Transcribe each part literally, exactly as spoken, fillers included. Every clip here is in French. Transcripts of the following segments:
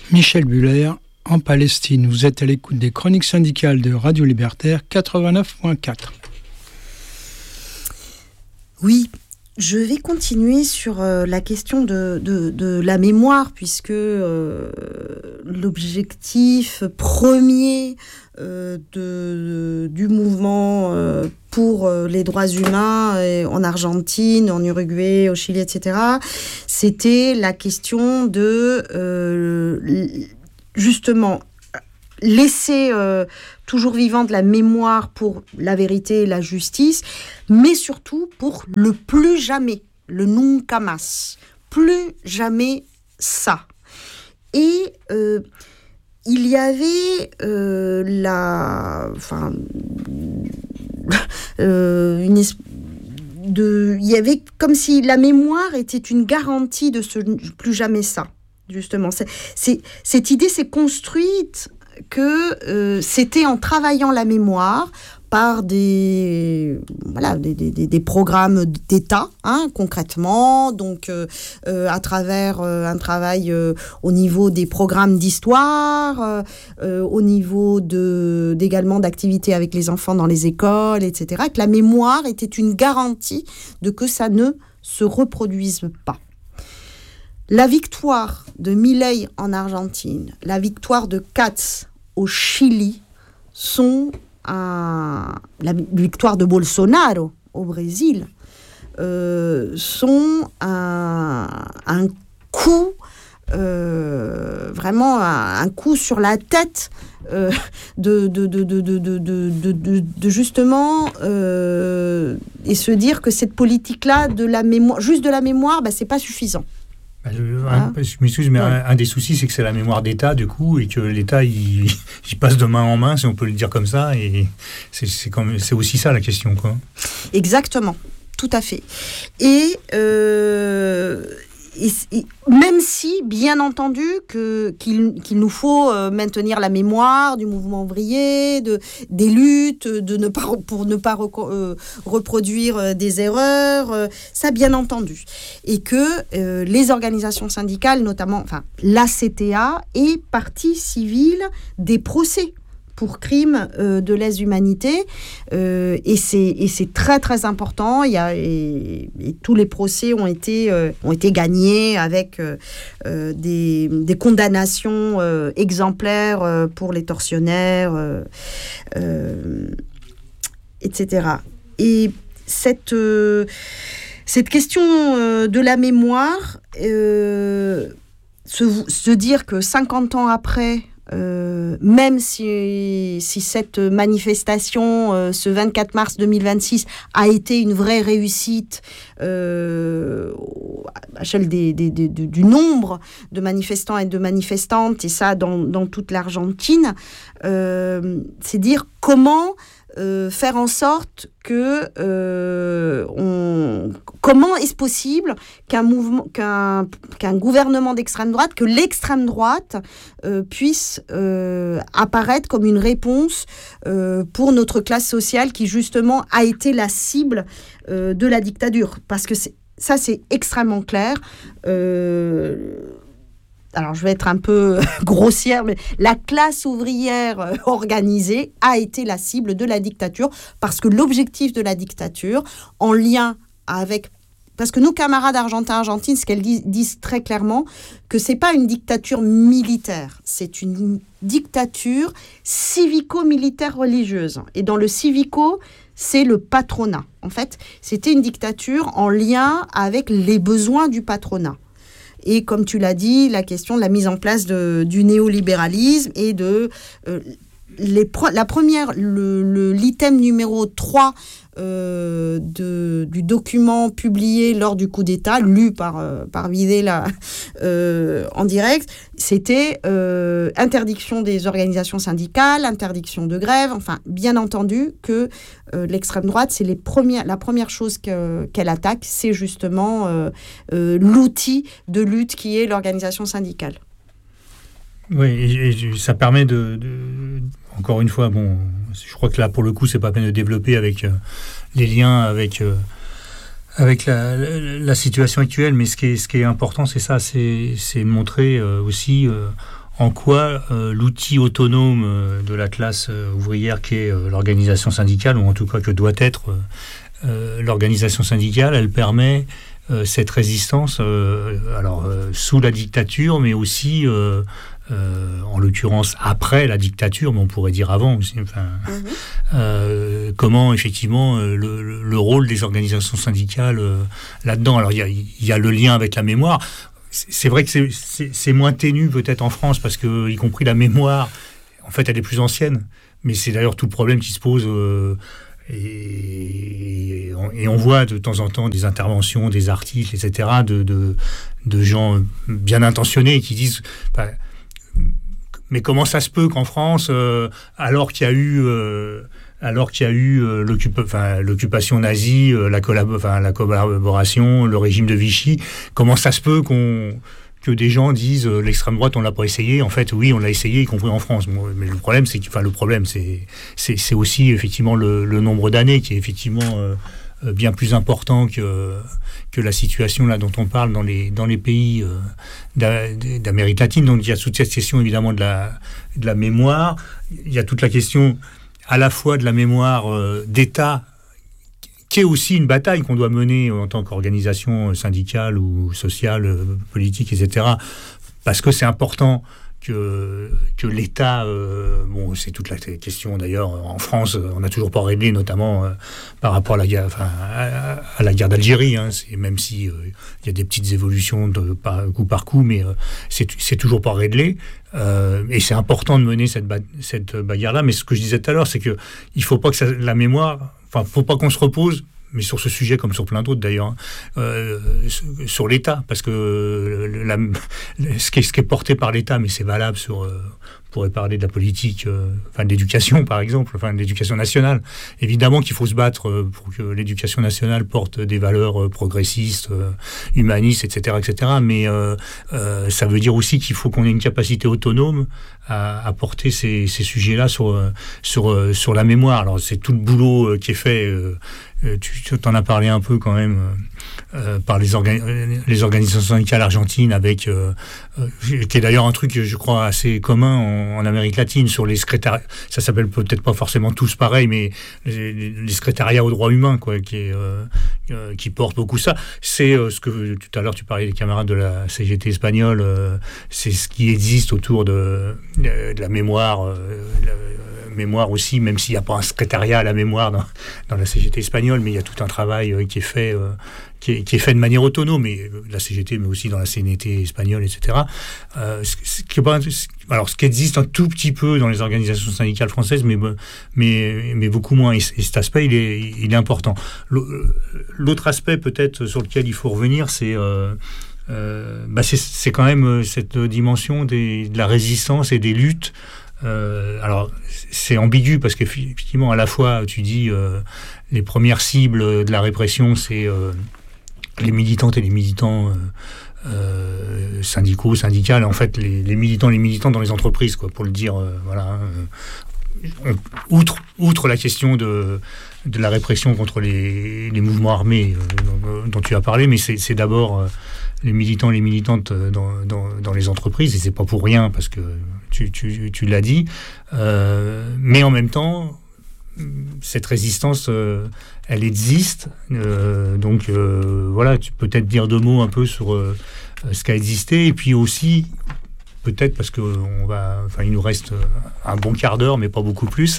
Michel Buller, en Palestine. Vous êtes à l'écoute des chroniques syndicales de Radio Libertaire quatre-vingt-neuf point quatre. Oui, je vais continuer sur euh, la question de, de, de la mémoire, puisque euh, l'objectif premier euh, de, de, du mouvement euh, pour euh, les droits humains euh, en Argentine, en Uruguay, au Chili, et cetera, c'était la question de, euh, justement, laisser euh, toujours vivante la mémoire pour la vérité et la justice, mais surtout pour le plus jamais, le nunca más, plus jamais ça. Et euh, il y avait euh, la, enfin, euh, une espèce de, il y avait comme si la mémoire était une garantie de ce plus jamais ça. Justement, c'est, c'est, cette idée s'est construite que euh, c'était en travaillant la mémoire par des, voilà, des, des, des programmes d'État, hein, concrètement, donc euh, euh, à travers euh, un travail euh, au niveau des programmes d'histoire, euh, au niveau de, d'également d'activités avec les enfants dans les écoles, et cetera, que la mémoire était une garantie de que ça ne se reproduise pas. La victoire de Milei en Argentine, la victoire de Katz au Chili sont un, la victoire de Bolsonaro au Brésil euh, sont un, un coup, euh, vraiment un, un coup sur la tête euh, de, de, de, de, de, de, de, de, de justement euh, et se dire que cette politique-là de la mémoire, juste de la mémoire, bah, c'est pas suffisant. Euh, un, je m'excuse, mais ouais. un, un des soucis, c'est que c'est la mémoire d'État, du coup, et que l'État, il, il passe de main en main, si on peut le dire comme ça, et c'est, c'est, comme, c'est aussi ça la question, quoi. Exactement, tout à fait. Et, euh, et, et même si, bien entendu, que, qu'il, qu'il nous faut euh, maintenir la mémoire du mouvement ouvrier, de, des luttes, de ne pas, pour ne pas reco- euh, reproduire euh, des erreurs, euh, ça bien entendu. Et que euh, les organisations syndicales, notamment enfin, l'A C T A, est partie civile des procès pour crimes euh, de lèse-humanité, euh, et, c'est, et c'est très très important. Il y a, et, et tous les procès ont été, euh, ont été gagnés avec euh, euh, des, des condamnations euh, exemplaires euh, pour les tortionnaires, euh, euh, et cetera. Et cette, euh, cette question euh, de la mémoire, euh, se, se dire que cinquante ans après, Euh, même si, si cette manifestation, euh, ce vingt-quatre mars deux mille vingt-six, a été une vraie réussite euh, à l'échelle des, des, des, du nombre de manifestants et de manifestantes, et ça dans, dans toute l'Argentine, euh, c'est dire comment Euh, faire en sorte que euh, on, comment est-ce possible qu'un mouvement, qu'un, qu'un gouvernement d'extrême droite, que l'extrême droite euh, puisse euh, apparaître comme une réponse euh, pour notre classe sociale qui justement a été la cible euh, de la dictature, parce que c'est, ça c'est extrêmement clair. Euh, Alors, je vais être un peu grossière, mais la classe ouvrière organisée a été la cible de la dictature, parce que l'objectif de la dictature, en lien avec... Parce que nos camarades argentins argentines, ce qu'elles disent, disent très clairement, que ce n'est pas une dictature militaire, c'est une dictature civico-militaire religieuse. Et dans le civico, c'est le patronat. En fait, c'était une dictature en lien avec les besoins du patronat. Et comme tu l'as dit, la question de la mise en place de, du néolibéralisme et de euh, les, la première, le, le, l'item numéro trois euh, de, du document publié lors du coup d'État, lu par, euh, par Videla euh, en direct, c'était euh, interdiction des organisations syndicales, interdiction de grève, enfin, bien entendu que euh, l'extrême droite, c'est les premières, la première chose que, qu'elle attaque, c'est justement euh, euh, l'outil de lutte qui est l'organisation syndicale. Oui, et, et ça permet de, de, encore une fois, bon, je crois que là, pour le coup, c'est pas peine de développer avec euh, les liens avec euh, avec la, la, la situation actuelle, mais ce qui est, ce qui est important, c'est ça, c'est, c'est montrer euh, aussi, euh, en quoi euh, l'outil autonome euh, de la classe euh, ouvrière qu'est euh, l'organisation syndicale, ou en tout cas que doit être euh, euh, l'organisation syndicale, elle permet euh, cette résistance, euh, alors euh, sous la dictature, mais aussi, euh, euh, en l'occurrence, après la dictature, mais on pourrait dire avant aussi. Enfin, mmh. euh, comment, effectivement, euh, le, le rôle des organisations syndicales euh, là-dedans. Alors, il y a, y a le lien avec la mémoire. C'est vrai que c'est, c'est, c'est moins ténu peut-être en France, parce que, y compris la mémoire, en fait, elle est plus ancienne. Mais c'est d'ailleurs tout le problème qui se pose. Euh, et, et, on, et on voit de temps en temps des interventions, des articles, et cetera, de, de, de gens bien intentionnés qui disent... Bah, mais comment ça se peut qu'en France, euh, alors qu'il y a eu... Euh, alors qu'il y a eu euh, l'occup- enfin, l'occupation nazie, euh, la, collab- enfin, la collaboration, le régime de Vichy, comment ça se peut qu'on, que des gens disent euh, l'extrême droite, on l'a pas essayé? En fait, oui, on l'a essayé, y compris en France. Mais le problème, c'est que, enfin, le problème, c'est, c'est, c'est aussi effectivement le, le nombre d'années qui est effectivement euh, bien plus important que, que la situation là dont on parle dans les, dans les pays euh, d'a, d'Amérique latine. Donc il y a toute cette question évidemment de la, de la mémoire. Il y a toute la question à la fois de la mémoire euh, d'État, qui est aussi une bataille qu'on doit mener en tant qu'organisation syndicale ou sociale, euh, politique, et cetera. Parce que c'est important que, que l'État... Euh, bon, c'est toute la question, d'ailleurs, en France, on n'a toujours pas réglé, notamment euh, par rapport à la guerre, enfin, à, à la guerre d'Algérie, hein, c'est, même s'il il euh, y a des petites évolutions de, par, coup par coup, mais euh, c'est, c'est toujours pas réglé. Euh, et c'est important de mener cette, ba- cette bagarre-là. Mais ce que je disais tout à l'heure, c'est qu'il ne faut pas que ça, la mémoire... Enfin, il ne faut pas qu'on se repose, mais sur ce sujet, comme sur plein d'autres d'ailleurs, hein, euh, sur l'État. Parce que la, ce, qui est, ce qui est porté par l'État, mais c'est valable sur... Euh, on pourrait parler de la politique, euh, enfin de l'éducation par exemple, enfin de l'éducation nationale. Évidemment qu'il faut se battre euh, pour que l'éducation nationale porte des valeurs euh, progressistes, euh, humanistes, et cetera, et cetera. Mais euh, euh, ça veut dire aussi qu'il faut qu'on ait une capacité autonome à, à porter ces, ces sujets-là sur, sur, sur la mémoire. Alors c'est tout le boulot euh, qui est fait. Euh, tu, tu en as parlé un peu quand même euh, par les, orga- les organisations syndicales argentines, avec euh, euh, qui est d'ailleurs un truc, je crois, assez commun en, en Amérique latine, sur les secrétariats. Ça s'appelle peut-être pas forcément tous pareil, mais les, les secrétariats aux droits humains, quoi, qui, est, euh, euh, qui portent beaucoup ça. C'est euh, ce que tout à l'heure tu parlais des camarades de la C G T espagnole, euh, c'est ce qui existe autour de, de, de la mémoire, euh, la, mémoire aussi, même s'il n'y a pas un secrétariat à la mémoire dans, dans la C G T espagnole, mais il y a tout un travail euh, qui est fait, euh, qui, est, qui est fait de manière autonome, mais euh, la C G T, mais aussi dans la C N T espagnole, et cetera. Euh, ce, ce qui, alors, ce qui existe un tout petit peu dans les organisations syndicales françaises, mais, mais, mais beaucoup moins. Et, et cet aspect, il est, il est important. L'autre aspect, peut-être, sur lequel il faut revenir, c'est... Euh, euh, bah c'est, c'est quand même cette dimension des, de la résistance et des luttes. Euh, alors c'est ambigu parce qu'effectivement à la fois tu dis euh, les premières cibles de la répression c'est euh, les militantes et les militants euh, euh, syndicaux, syndicales, en fait les, les militants les militants dans les entreprises, quoi, pour le dire, euh, voilà. On, outre, outre la question de, de la répression contre les, les mouvements armés euh, dont, dont tu as parlé, mais c'est, c'est d'abord euh, les militants et les militantes dans, dans, dans les entreprises, et c'est pas pour rien, parce que tu, tu, tu l'as dit, euh, mais en même temps, cette résistance, euh, elle existe, euh, donc euh, voilà, tu peux peut-être dire deux mots un peu sur euh, ce qui a existé, et puis aussi, peut-être parce que on va, enfin, il nous reste un bon quart d'heure, mais pas beaucoup plus,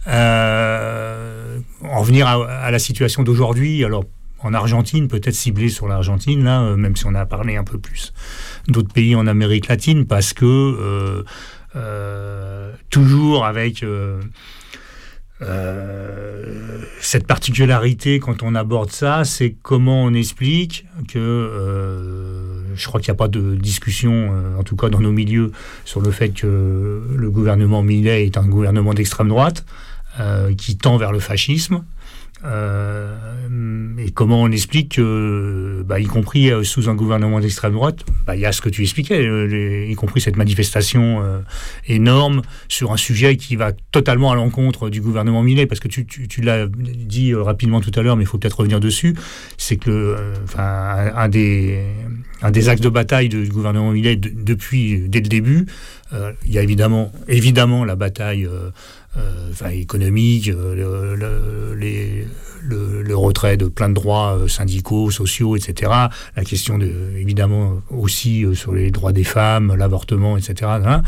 euh, en venir à, à la situation d'aujourd'hui. Alors, en Argentine, peut-être ciblé sur l'Argentine, là, euh, même si on a parlé un peu plus d'autres pays en Amérique latine, parce que euh, euh, toujours avec euh, euh, cette particularité quand on aborde ça, c'est comment on explique que, euh, je crois qu'il n'y a pas de discussion, euh, en tout cas dans nos milieux, sur le fait que le gouvernement Milei est un gouvernement d'extrême droite, euh, qui tend vers le fascisme. Euh, et comment on explique que, bah, y compris euh, sous un gouvernement d'extrême droite, bah, il y a ce que tu expliquais, euh, les, y compris cette manifestation euh, énorme sur un sujet qui va totalement à l'encontre du gouvernement Millet, parce que tu, tu, tu l'as dit euh, rapidement tout à l'heure, mais il faut peut-être revenir dessus, c'est que le, euh, un, un, des, un des axes de bataille du gouvernement Millet de, depuis, dès le début, euh, il y a évidemment, évidemment la bataille euh, Euh, enfin, économique, euh, le, le, les, le, le retrait de plein de droits euh, syndicaux, sociaux, et cetera. La question, de, évidemment, aussi euh, sur les droits des femmes, l'avortement, et cetera. Hein.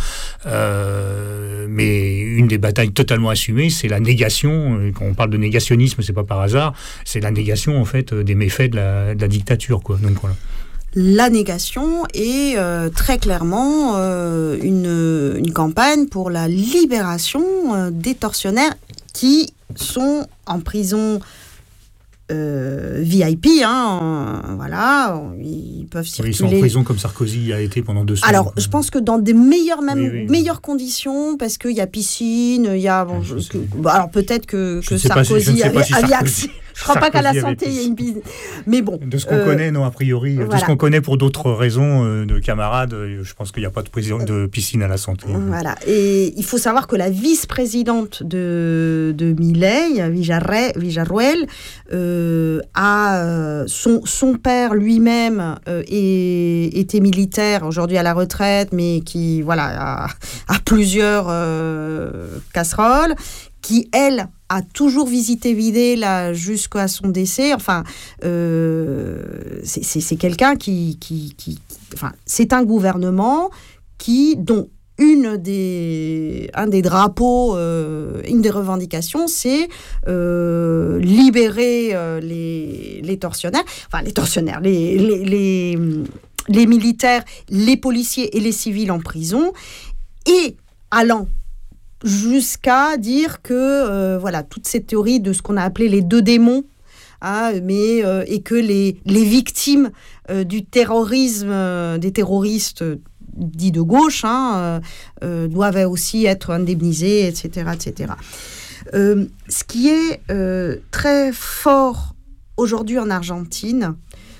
Euh, mais une des batailles totalement assumées, c'est la négation. Quand on parle de négationnisme, c'est pas par hasard. C'est la négation, en fait, des méfaits de la, de la dictature, quoi. Donc voilà. La négation est euh, très clairement euh, une, une campagne pour la libération euh, des tortionnaires qui sont en prison euh, V I P, hein, euh, voilà, ils peuvent circuler. Oui, ils sont en prison comme Sarkozy a été pendant deux semaines. Alors, je pense que dans des meilleures, même, oui, oui, meilleures oui. conditions, parce qu'il y a piscine, il y a... Bon, je je, sais. que, bah, alors peut-être que, que sais pas si- je Sarkozy ne sais pas avait, si avait Sarkozy- accès. Je ne crois pas qu'à la Sarkozy avait santé, il y a piscine. une piscine. Mais bon. De ce qu'on euh, connaît, non, a priori, voilà. de ce qu'on connaît pour d'autres raisons euh, de camarades, euh, je pense qu'il n'y a pas de, prison, de piscine à la santé. Voilà. Et il faut savoir que la vice-présidente de, de Milei, Villarruel, euh, a euh, son, son père lui-même euh, est, était militaire, aujourd'hui à la retraite, mais qui voilà a, a plusieurs euh, casseroles, qui elle a toujours visité Videla jusqu'à son décès. Enfin, euh, c'est, c'est, c'est quelqu'un qui, qui, qui, qui, enfin, c'est un gouvernement qui, dont une des, un des drapeaux, euh, une des revendications, c'est euh, libérer euh, les, les tortionnaires, enfin les tortionnaires, les, les, les, les militaires, les policiers et les civils en prison, et allant jusqu'à dire que euh, voilà, toute cette théorie de ce qu'on a appelé les deux démons, hein, mais, euh, et que les, les victimes euh, du terrorisme, euh, des terroristes euh, dits de gauche, hein, euh, euh, doivent aussi être indemnisés, et cetera, et cetera. Euh, ce qui est euh, très fort aujourd'hui en Argentine,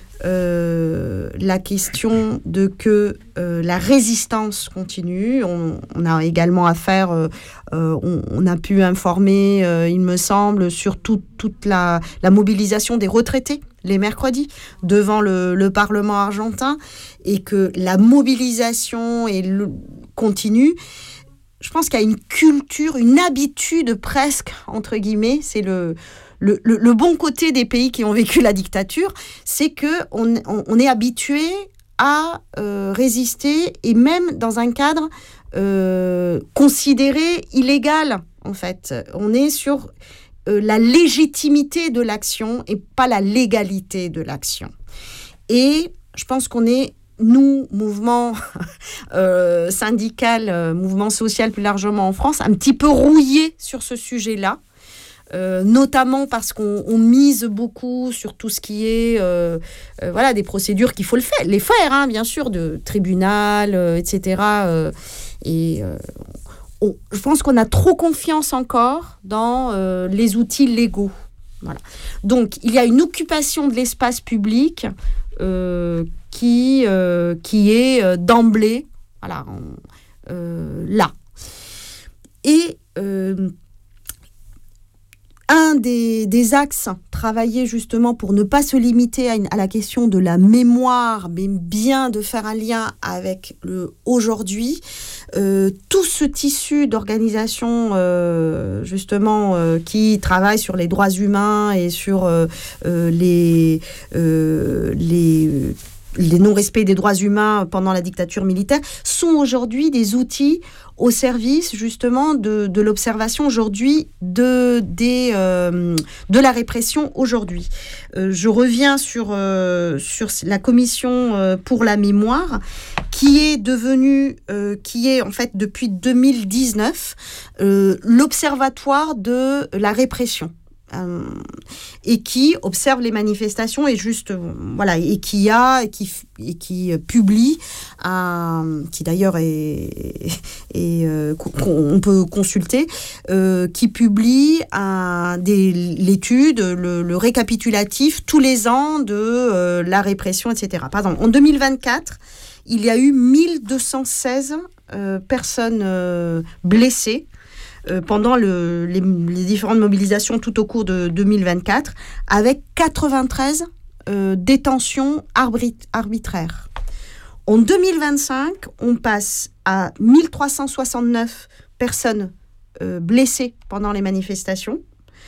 Euh, la question de que euh, la résistance continue. On, on a également affaire, euh, euh, on, on a pu informer, euh, il me semble, sur tout, toute la, la mobilisation des retraités les mercredis devant le, le Parlement argentin, et que la mobilisation est le, continue. Je pense qu'il y a une culture, une habitude presque, entre guillemets, c'est le... Le, le, le bon côté des pays qui ont vécu la dictature, c'est qu'on on, on est habitué à euh, résister, et même dans un cadre euh, considéré illégal, en fait. On est sur euh, la légitimité de l'action et pas la légalité de l'action. Et je pense qu'on est, nous, mouvement euh, syndical, euh, mouvement social plus largement en France, un petit peu rouillé sur ce sujet-là. Euh, notamment parce qu'on on mise beaucoup sur tout ce qui est euh, euh, voilà, des procédures qu'il faut le faire, les faire, hein, bien sûr, de tribunal, euh, et cetera. Euh, et euh, on, je pense qu'on a trop confiance encore dans euh, les outils légaux. Voilà. Donc, il y a une occupation de l'espace public euh, qui, euh, qui est euh, d'emblée voilà, on, euh, là. Et euh, un des, des axes travaillés justement pour ne pas se limiter à, une, à la question de la mémoire, mais bien de faire un lien avec le aujourd'hui, euh, tout ce tissu d'organisations euh, justement euh, qui travaillent sur les droits humains et sur euh, euh, les, euh, les, les non-respects des droits humains pendant la dictature militaire, sont aujourd'hui des outils au service justement de, de l'observation aujourd'hui de, des, euh, de la répression aujourd'hui. Euh, je reviens sur, euh, sur la commission euh, pour la mémoire, qui est devenue, euh, qui est en fait depuis deux mille dix-neuf, euh, l'observatoire de la répression. Euh, et qui observe les manifestations et juste euh, voilà et qui a et qui et qui euh, publie euh, qui d'ailleurs est, est euh, qu'on peut consulter euh, qui publie un, des, l'étude le, le récapitulatif tous les ans de euh, la répression, et cetera. Par exemple, en deux mille vingt-quatre, il y a eu mille deux cent seize euh, personnes euh, blessées pendant le, les, les différentes mobilisations tout au cours de deux mille vingt-quatre, avec quatre-vingt-treize euh, détentions arbit- arbitraires. En deux mille vingt-cinq, on passe à mille trois cent soixante-neuf personnes euh, blessées pendant les manifestations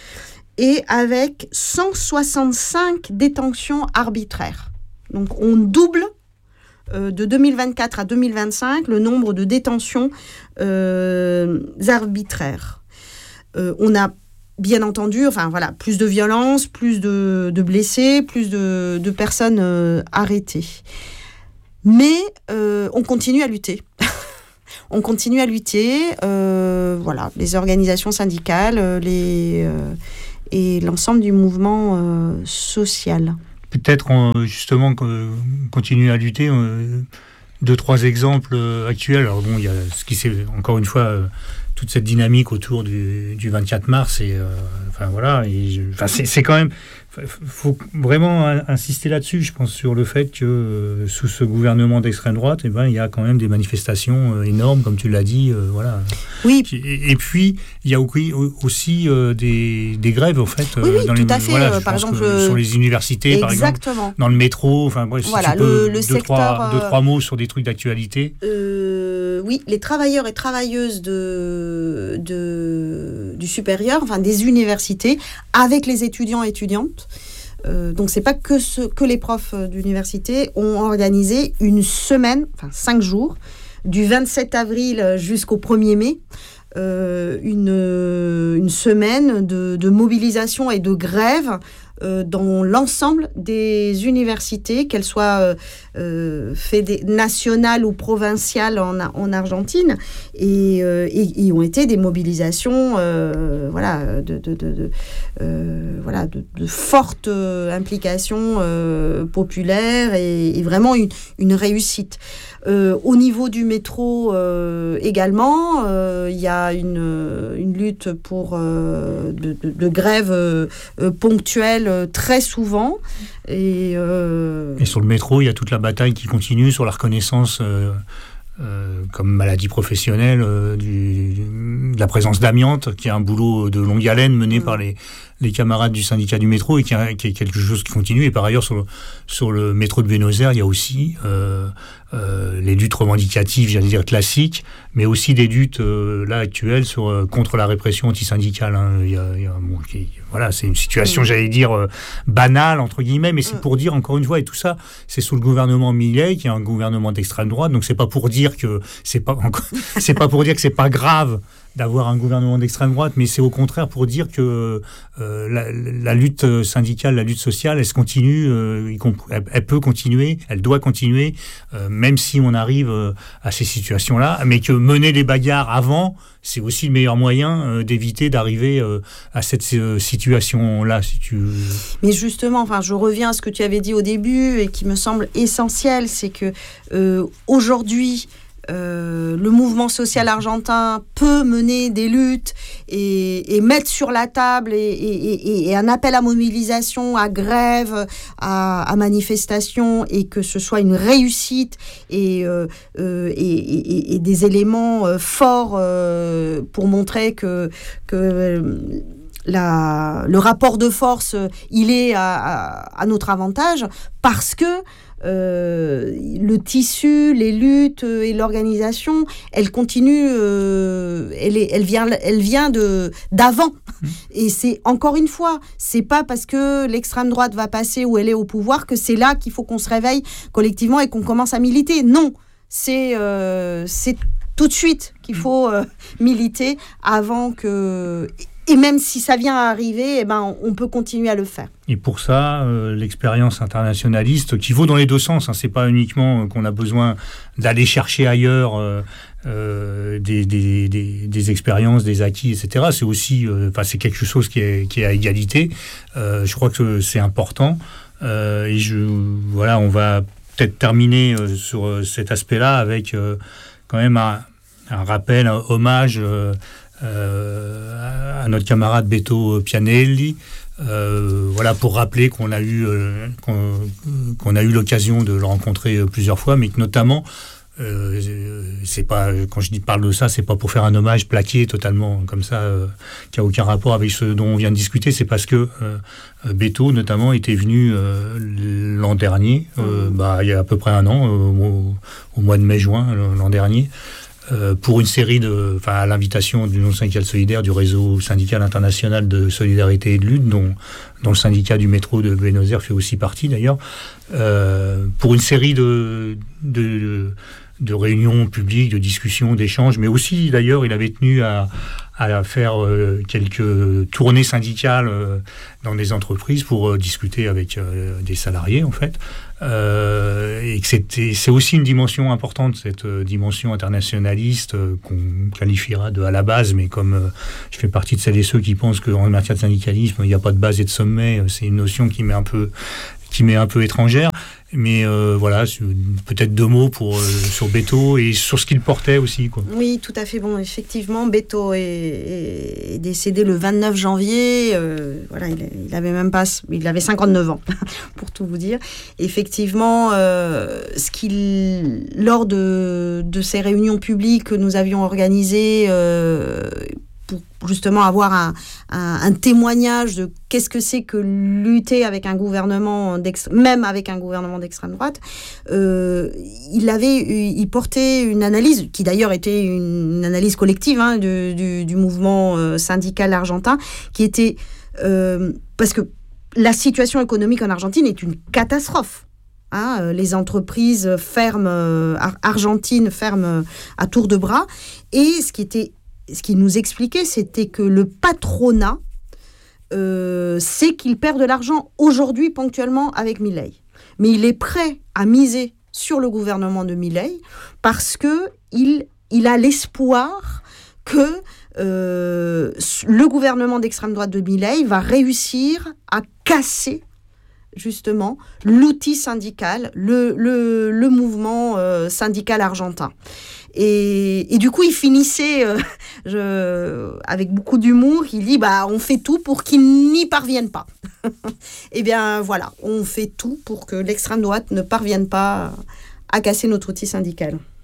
et avec cent soixante-cinq détentions arbitraires. Donc on double de deux mille vingt-quatre à deux mille vingt-cinq, le nombre de détentions euh, arbitraires. Euh, on a bien entendu, enfin voilà, plus de violence, plus de, de blessés, plus de, de personnes euh, arrêtées. Mais euh, on continue à lutter. on continue à lutter. Euh, voilà, les organisations syndicales, les euh, et l'ensemble du mouvement euh, social. Peut-être justement continuer à lutter. Deux, trois exemples actuels. Alors bon, il y a ce qui c'est encore une fois toute cette dynamique autour du, du vingt-quatre mars et euh, enfin voilà. Et, enfin c'est, c'est quand même. Faut vraiment insister là-dessus, je pense, sur le fait que euh, sous ce gouvernement d'extrême droite, eh ben, il y a quand même des manifestations euh, énormes, comme tu l'as dit, euh, voilà. Oui. Et, et puis il y a aussi euh, des, des grèves, en fait, oui, oui, dans tout les, à fait. voilà, euh, par exemple, sur les universités, exactement. par exemple, dans le métro, enfin bref, voilà, si tu peux, le, le deux, secteur, trois, deux, trois mots sur des trucs d'actualité. Euh, oui, les travailleurs et travailleuses de, de du supérieur, enfin des universités, avec les étudiants et étudiantes. Euh, donc c'est pas que ce, que les profs d'université ont organisé une semaine, enfin cinq jours, du vingt-sept avril jusqu'au premier mai, euh, une, une semaine de, de mobilisation et de grève euh, dans l'ensemble des universités, qu'elles soient euh, euh, fédé- nationales ou provinciales en, en Argentine, et, euh, et, et ont été des mobilisations euh, voilà, de, de, de, de, euh, voilà, de, de fortes euh, implications euh, populaires et, et vraiment une, une réussite. Euh, au niveau du métro euh, également, euh, il y a une, une lutte pour euh, de, de, de grève euh, ponctuelle euh, très souvent. Et, euh... et sur le métro, il y a toute la bataille qui continue sur la reconnaissance euh, euh, comme maladie professionnelle euh, du, du, de la présence d'amiante, qui est un boulot de longue haleine mené mmh. par les, les camarades du syndicat du métro et qui, a, qui est quelque chose qui continue. Et par ailleurs, sur le, sur le métro de Buenos Aires, il y a aussi euh, euh, les luttes revendicatives, j'allais dire classiques, mais aussi des luttes euh, là actuelles sur, euh, contre la répression antisyndicale. Hein. Il y a, il y a, bon, qui, voilà, c'est une situation, mmh. j'allais dire, euh, banale, entre guillemets, mais c'est mmh. pour dire, encore une fois, et tout ça, c'est sous le gouvernement Milei, qui est un gouvernement d'extrême droite, donc c'est pas pour dire que c'est pas, c'est pas pour dire que c'est pas grave d'avoir un gouvernement d'extrême droite, mais c'est au contraire pour dire que euh, la, la lutte syndicale, la lutte sociale, elle se continue, euh, elle, elle peut continuer, elle doit continuer, euh, même si on arrive euh, à ces situations-là, mais que mener les bagarres avant, c'est aussi le meilleur moyen euh, d'éviter d'arriver euh, à cette euh, situation-là, si tu veux. Mais justement, enfin, je reviens à ce que tu avais dit au début et qui me semble essentiel, c'est que euh, aujourd'hui, Euh, le mouvement social argentin peut mener des luttes et, et mettre sur la table et, et, et un appel à mobilisation, à grève, à, à manifestation, et que ce soit une réussite et, euh, euh, et, et, et des éléments euh, forts euh, pour montrer que, que euh, la, le rapport de force, il est à, à, à notre avantage, parce que Euh, le tissu, les luttes et l'organisation, elle continue, euh, elle, est, elle vient, elle vient de, d'avant. Mmh. Et c'est, encore une fois, c'est pas parce que l'extrême droite va passer ou elle est au pouvoir que c'est là qu'il faut qu'on se réveille collectivement et qu'on commence à militer. Non, c'est, euh, c'est tout de suite qu'il faut euh, militer avant que... et même si ça vient à arriver, eh ben, on peut continuer à le faire. Et pour ça, euh, l'expérience internationaliste, qui vaut dans les deux sens, hein, c'est pas uniquement qu'on a besoin d'aller chercher ailleurs euh, euh, des, des, des, des expériences, des acquis, et cetera. C'est aussi, euh, c'est quelque chose qui est, qui est à égalité. Euh, je crois que c'est important. Euh, et je, voilà, on va peut-être terminer euh, sur euh, cet aspect-là avec euh, quand même un, un rappel, un hommage euh, euh, à notre camarade Beto Pianelli. Euh, voilà, pour rappeler qu'on a eu euh, qu'on, qu'on a eu l'occasion de le rencontrer plusieurs fois, mais que notamment euh, c'est pas, quand je dis parle de ça, c'est pas pour faire un hommage plaqué totalement comme ça, euh, qui a aucun rapport avec ce dont on vient de discuter. C'est parce que euh, Beto notamment était venu euh, l'an dernier, euh, bah, il y a à peu près un an, euh, au, au mois de mai-juin l'an dernier. Euh, pour une série de, enfin, à l'invitation de l'Union syndicale solidaire du réseau syndical international de solidarité et de lutte, dont, dont le syndicat du métro de Buenos Aires fait aussi partie d'ailleurs, euh, pour une série de, de, de réunions publiques, de discussions, d'échanges, mais aussi d'ailleurs il avait tenu à, à faire euh, quelques tournées syndicales euh, dans des entreprises pour euh, discuter avec euh, des salariés en fait. Euh, et que c'était, c'est aussi une dimension importante, cette euh, dimension internationaliste euh, qu'on qualifiera de à la base, mais comme euh, je fais partie de celles et ceux qui pensent qu'en matière de syndicalisme, il n'y a pas de base et de sommet, c'est une notion qui m'est un peu, qui m'est un peu étrangère. Mais euh, voilà, peut-être deux mots pour, euh, sur Beto et sur ce qu'il portait aussi, quoi. Oui, tout à fait. Bon, effectivement, Beto est, est, est décédé le vingt-neuf janvier. Euh, voilà, il, il avait même pas, il avait cinquante-neuf ans, pour tout vous dire. Effectivement, euh, ce qu'il, lors de, de ces réunions publiques que nous avions organisées, euh, pour justement avoir un, un, un témoignage de qu'est-ce que c'est que lutter avec un gouvernement, même avec un gouvernement d'extrême droite, euh, il avait, il portait une analyse, qui d'ailleurs était une analyse collective hein, du, du, du mouvement euh, syndical argentin, qui était, euh, parce que la situation économique en Argentine est une catastrophe. Hein, les entreprises ferment, euh, argentines ferment à tour de bras, et ce qui était Ce qu'il nous expliquait, c'était que le patronat euh, sait qu'il perd de l'argent aujourd'hui ponctuellement avec Milei. Mais il est prêt à miser sur le gouvernement de Milei parce qu'il il a l'espoir que euh, le gouvernement d'extrême droite de Milei va réussir à casser justement l'outil syndical, le, le, le mouvement euh, syndical argentin. Et, et du coup, il finissait euh, je, avec beaucoup d'humour. Il dit bah, on fait tout pour qu'ils n'y parviennent pas. Eh bien, voilà, on fait tout pour que l'extrême droite ne parvienne pas à casser notre outil syndical.